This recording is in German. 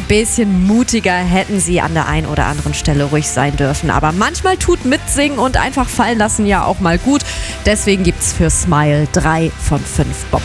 bisschen mutiger hätten sie an der einen oder anderen Stelle ruhig sein dürfen. Aber manchmal tut Mitsingen und einfach fallen lassen ja auch mal gut. Deswegen gibt's für Smile 3 von 5 Bob.